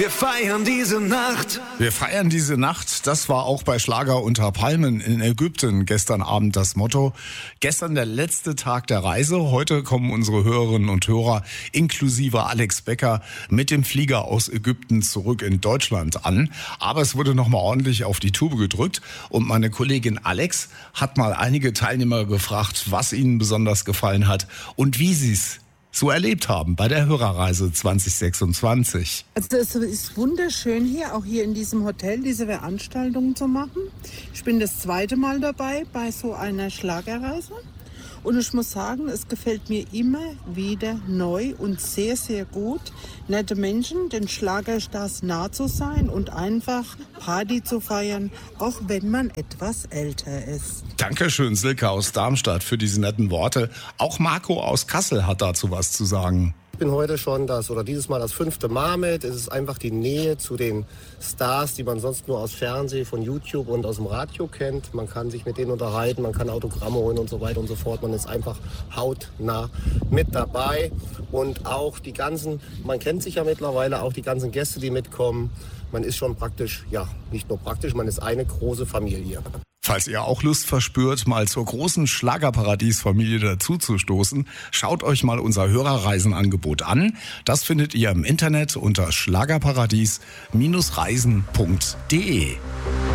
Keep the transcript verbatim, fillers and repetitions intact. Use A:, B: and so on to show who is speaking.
A: Wir feiern diese Nacht.
B: Wir feiern diese Nacht. Das war auch bei Schlager unter Palmen in Ägypten gestern Abend das Motto. Gestern der letzte Tag der Reise. Heute kommen unsere Hörerinnen und Hörer inklusive Alex Becker mit dem Flieger aus Ägypten zurück in Deutschland an. Aber es wurde nochmal ordentlich auf die Tube gedrückt. Und meine Kollegin Alex hat mal einige Teilnehmer gefragt, was ihnen besonders gefallen hat und wie sie es so erlebt haben bei der Hörerreise zwanzig sechsundzwanzig.
C: Also es ist wunderschön hier, auch hier in diesem Hotel, diese Veranstaltungen zu machen. Ich bin das zweite Mal dabei bei so einer Schlagerreise. Und ich muss sagen, es gefällt mir immer wieder neu und sehr, sehr gut, nette Menschen, den Schlagerstars nah zu sein und einfach Party zu feiern, auch wenn man etwas älter ist.
B: Dankeschön, Silke aus Darmstadt, für diese netten Worte. Auch Marco aus Kassel hat dazu was zu sagen.
D: Ich bin heute schon das oder dieses Mal das fünfte Mal mit. Es ist einfach die Nähe zu den Stars, die man sonst nur aus Fernsehen, von YouTube und aus dem Radio kennt. Man kann sich mit denen unterhalten, man kann Autogramme holen und so weiter und so fort. Man ist einfach hautnah mit dabei. Und auch die ganzen, man kennt sich ja mittlerweile, auch die ganzen Gäste, die mitkommen. Man ist schon praktisch, ja, nicht nur praktisch, man ist eine große Familie.
B: Falls ihr auch Lust verspürt, mal zur großen Schlagerparadies-Familie dazuzustoßen, schaut euch mal unser Hörerreisenangebot an. Das findet ihr im Internet unter schlagerparadies Bindestrich reisen punkt de.